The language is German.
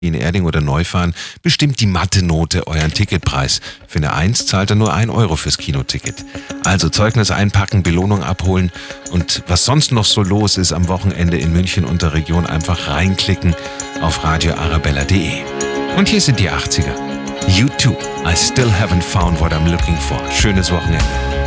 in Erding oder Neufahren, bestimmt die Mathe-Note euren Ticketpreis. Für eine 1 zahlt er nur 1 Euro fürs Kinoticket. Also Zeugnis einpacken, Belohnung abholen und was sonst noch so los ist am Wochenende in München und der Region, einfach reinklicken auf radioarabella.de. Und hier sind die 80er. U2, I still haven't found what I'm looking for. Schönes Wochenende.